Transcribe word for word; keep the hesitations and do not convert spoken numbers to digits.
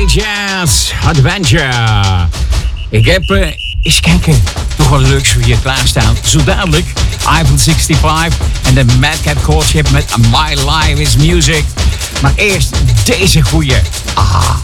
Jazz Adventure. Ik heb, uh, eens kijken, nog wat leuks voor je klaarstaan. Zo dadelijk, Eiffel vijfenzestig en de Madcap Courtship met My Life is Music. Maar eerst deze goeie. Ah.